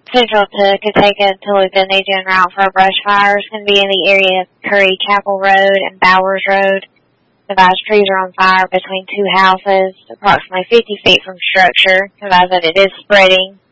Central to Kateka, Toluca, and Adrian route for a brush fire is going to be in the area of Curry Chapel Road and Bowers Road. Advised trees are on fire between two houses, approximately 50 feet from structure. Advised that it is spreading.